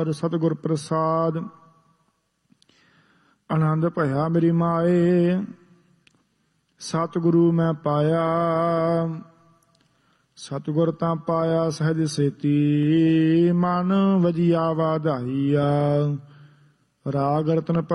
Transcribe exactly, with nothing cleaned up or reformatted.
ਵਿਚਾਰ ਸਤਿਗੁਰ ਪ੍ਰਸਾਦ। ਆਨੰਦ ਭਇਆ ਮੇਰੀ ਮਾਏ, ਸਤਿਗੁਰੂ ਮੈਂ ਪਾਇਆ। ਸਤਿਗੁਰ ਤਾਂ ਪਾਇਆ ਸਹਿਜ ਸੇਤੀ, ਮਨ ਵਜੀਆ ਵਾਧਾਈਆ। ਰਾਗ ਰਤਨ